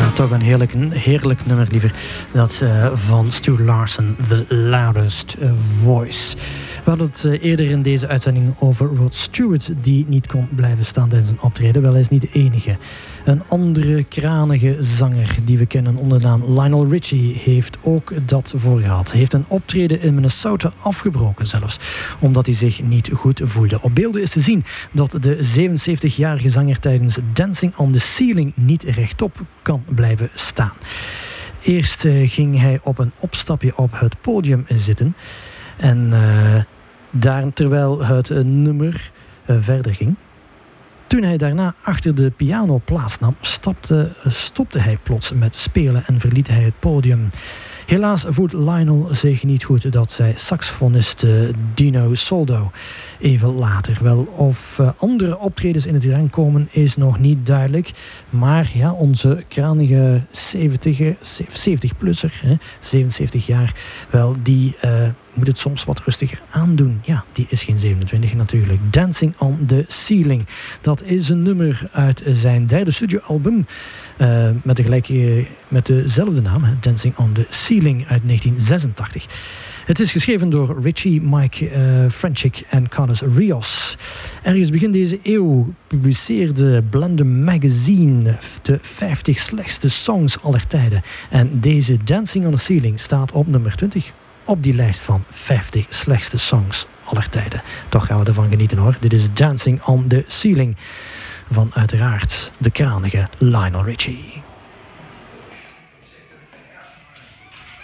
Toch een heerlijk nummer liever. Dat van Stu Larsen, The Loudest Voice. We hadden het eerder in deze uitzending over Rod Stewart, die niet kon blijven staan tijdens een optreden. Wel, hij is niet de enige. Een andere kranige zanger die we kennen onder de naam Lionel Richie heeft ook dat voor gehad. Hij heeft een optreden in Minnesota afgebroken zelfs, omdat hij zich niet goed voelde. Op beelden is te zien dat de 77-jarige zanger tijdens Dancing on the Ceiling niet rechtop kan blijven staan. Eerst ging hij op een opstapje op het podium zitten. En daar, terwijl het nummer verder ging, toen hij daarna achter de piano plaatsnam, stopte hij plots met spelen en verliet hij het podium. Helaas voelt Lionel zich niet goed, dat zei saxofonist Dino Soldo even later. Wel, of andere optredens in het drang komen is nog niet duidelijk. Maar ja, onze kranige 70-plusser, 77 jaar, wel, die moet het soms wat rustiger aandoen. Ja, die is geen 27 natuurlijk. Dancing on the Ceiling. Dat is een nummer uit zijn derde studioalbum met dezelfde naam, Dancing on the Ceiling uit 1986. Het is geschreven door Richie, Mike Frenchik en Carlos Rios. Ergens begin deze eeuw publiceerde Blendem Magazine de 50 slechtste songs aller tijden. En deze Dancing on the Ceiling staat op nummer 20 op die lijst van 50 slechtste songs aller tijden. Toch gaan we ervan genieten hoor. Dit is Dancing on the Ceiling van uiteraard de kranige Lionel Richie.